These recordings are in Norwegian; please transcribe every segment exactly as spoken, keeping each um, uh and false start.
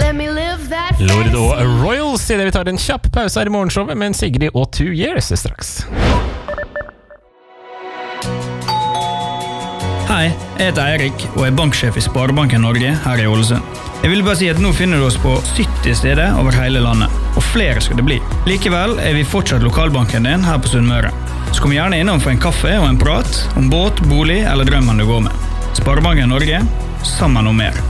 Lord og Royals sier det. Vi tar en kjapp pause her i morgenshowet, men Sigrid og Two Years er straks. Hei, jeg heter Eirik og er banksjef i Sparebanken Norge her i Ålesund. Jeg vil bare si at nå finner du oss på sytti steder over hele landet, og flere skal det bli. Likevel er vi fortsatt lokalbanken din her på Sunnmøre. Så kom gjerne innom for en kaffe og en prat om båt, bolig eller drømmen du går med. Sparebanken Norge, sammen om mer.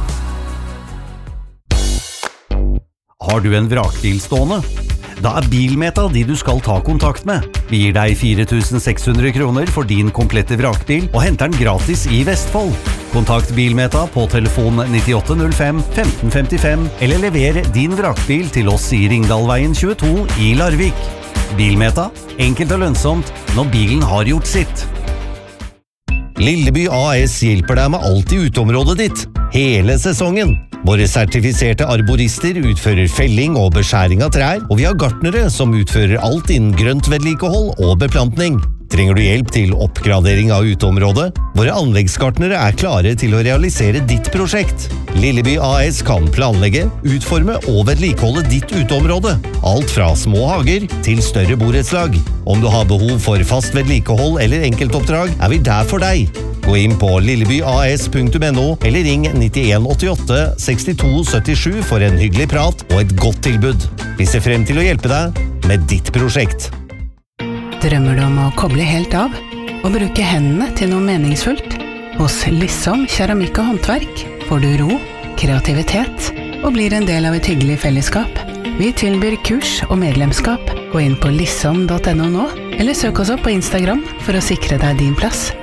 Har du en vrakbil stående? Da er Bilmeta de du skal ta kontakt med. Vi gir deg fire tusen seks hundre kroner for din komplette vrakbil og henter den gratis i Vestfold. Kontakt Bilmeta på telefon nittiåtte null fem femten femtifem eller lever din vrakbil til oss i Ringdalveien tjueto i Larvik. Bilmeta, enkelt og lønnsomt når bilen har gjort sitt. Lilleby A S hjelper deg med alt i uteområdet ditt, hele sesongen. Våre sertifiserte arborister utfører felling og beskjæring av trær, og vi har gartnere som utfører alt innen grønt vedlikehold og beplantning. Trenger du hjelp til oppgradering av uteområdet? Våre anleggsgartnere er klare til å realisere ditt prosjekt. Lilleby A S kan planlegge, utforme og vedlikeholde ditt uteområde. Alt fra små hager til større borettslag. Om du har behov for fast vedlikehold eller enkeltoppdrag, er vi der for deg. Gå inn på lillebyas punktum no eller ring nittien åttiåtte sekstito syttisju for en hyggelig prat og et godt tilbud. Vi ser frem til å hjelpe deg med ditt prosjekt. Drømmer du om å koble helt av og bruke hendene til noe meningsfullt? Hos Lissom Keramikk og Håndverk får du ro, kreativitet og blir en del av et hyggelig fellesskap. Vi tilbyr kurs og medlemskap. Gå inn på lissom punktum no nå, eller søk oss opp på Instagram for å sikre deg din plass.